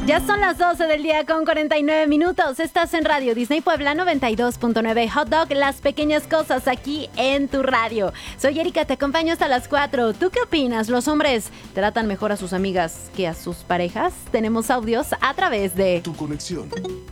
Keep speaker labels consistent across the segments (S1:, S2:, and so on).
S1: Ya son las 12 del día con 49 minutos. Estás en Radio Disney Puebla 92.9 Hot Dog, las pequeñas cosas aquí en tu radio. Soy Erika, te acompaño hasta las 4. ¿Tú qué opinas? ¿Los hombres tratan mejor a sus amigas que a sus parejas? Tenemos audios a través de
S2: Tu conexión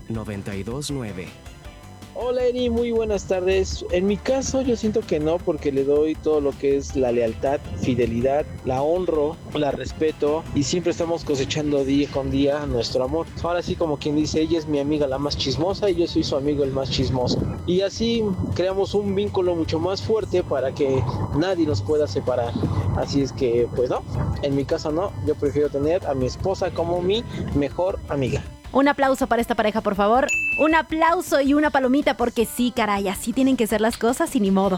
S3: 92.9.
S4: Hola Eri, muy buenas tardes. En mi caso yo siento que no, porque le doy todo lo que es la lealtad, fidelidad, la honro, la respeto y siempre estamos cosechando día con día nuestro amor. Ahora sí, como quien dice, ella es mi amiga la más chismosa y yo soy su amigo el más chismoso. Y así creamos un vínculo mucho más fuerte para que nadie nos pueda separar. Así es que, pues no, en mi caso no, yo prefiero tener a mi esposa como mi mejor amiga.
S1: Un aplauso para esta pareja, por favor. Un aplauso y una palomita, porque sí, caray, así tienen que ser las cosas y ni modo.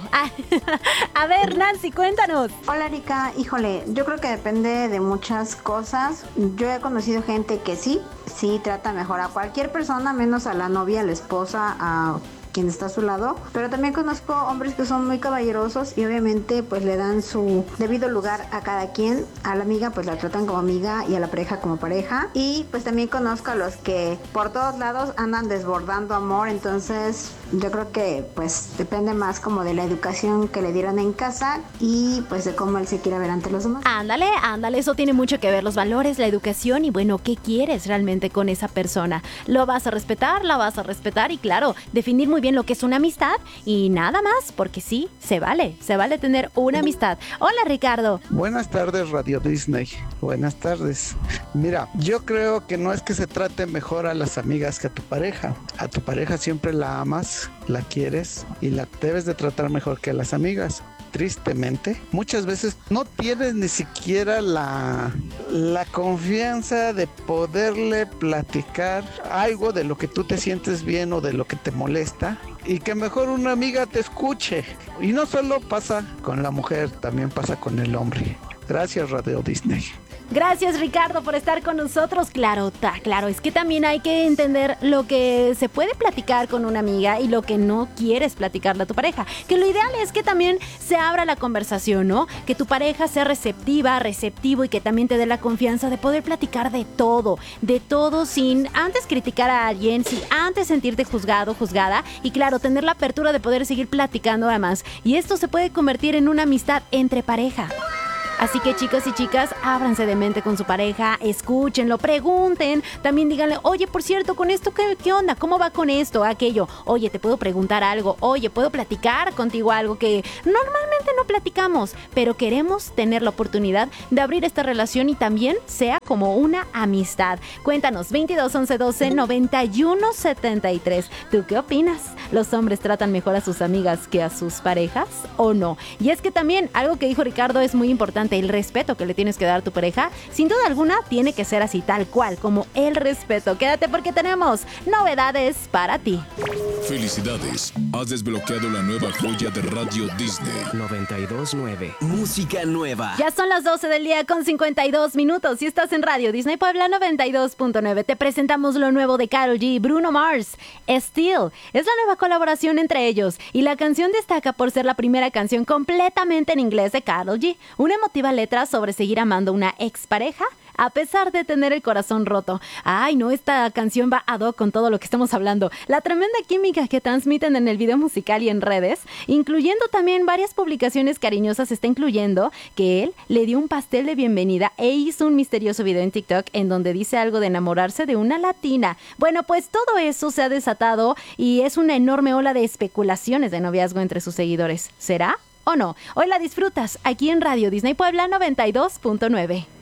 S1: A ver, Nancy, cuéntanos.
S5: Hola, Erika. Híjole, yo creo que depende de muchas cosas. Yo he conocido gente que sí trata mejor a cualquier persona, menos a la novia, a la esposa, a quien está a su lado, pero también conozco hombres que son muy caballerosos y obviamente pues le dan su debido lugar a cada quien. A la amiga pues la tratan como amiga y a la pareja como pareja, y pues también conozco a los que por todos lados andan desbordando amor. Entonces yo creo que pues depende más como de la educación que le dieron en casa y pues de cómo él se quiere ver ante los demás.
S1: Ándale, eso tiene mucho que ver, los valores, la educación y bueno, ¿qué quieres realmente con esa persona? ¿Lo vas a respetar? ¿La vas a respetar? Y claro, definir muy bien lo que es una amistad y nada más, porque sí, se vale tener una amistad. Hola, Ricardo.
S6: Buenas tardes, Radio Disney. Buenas tardes. Mira, yo creo que no es que se trate mejor a las amigas que a tu pareja. A tu pareja siempre la amas, la quieres y la debes de tratar mejor que a las amigas. Tristemente, muchas veces no tienes ni siquiera la confianza de poderle platicar algo de lo que tú te sientes bien o de lo que te molesta, y que mejor una amiga te escuche. Y no solo pasa con la mujer, también pasa con el hombre. Gracias, Radio Disney.
S1: Gracias, Ricardo, por estar con nosotros. Claro, es que también hay que entender lo que se puede platicar con una amiga y lo que no quieres platicarle a tu pareja. Que lo ideal es que también se abra la conversación, ¿no? Que tu pareja sea receptivo y que también te dé la confianza de poder platicar de todo sin antes criticar a alguien, sin antes sentirte juzgado, juzgada, y claro, tener la apertura de poder seguir platicando además. Y esto se puede convertir en una amistad entre pareja. Así que chicos y chicas, ábranse de mente con su pareja, escúchenlo, pregunten, también díganle, oye, por cierto, con esto, ¿qué onda? ¿Cómo va con esto, aquello? Oye, ¿te puedo preguntar algo? Oye, ¿puedo platicar contigo algo que normalmente no platicamos? Pero queremos tener la oportunidad de abrir esta relación y también sea como una amistad. Cuéntanos, 22 11 12 91 73. ¿Tú qué opinas? ¿Los hombres tratan mejor a sus amigas que a sus parejas o no? Y es que también algo que dijo Ricardo es muy importante. El respeto que le tienes que dar a tu pareja, sin duda alguna, tiene que ser así, tal cual, como el respeto. Quédate porque tenemos novedades para ti.
S2: Felicidades, has desbloqueado la nueva joya de Radio Disney
S3: 92.9. Música nueva.
S1: Ya son las 12 del día con 52 minutos y estás en Radio Disney Puebla 92.9. Te presentamos lo nuevo de Karol G y Bruno Mars. Still es la nueva colaboración entre ellos y la canción destaca por ser la primera canción completamente en inglés de Karol G. Una emotiva letra sobre seguir amando una expareja a pesar de tener el corazón roto. Ay, no, esta canción va ad hoc con todo lo que estamos hablando. La tremenda química que transmiten en el video musical y en redes, incluyendo también varias publicaciones cariñosas, está incluyendo que él le dio un pastel de bienvenida e hizo un misterioso video en TikTok en donde dice algo de enamorarse de una latina. Bueno, pues todo eso se ha desatado y es una enorme ola de especulaciones de noviazgo entre sus seguidores. ¿Será o no? Hoy la disfrutas aquí en Radio Disney Puebla 92.9.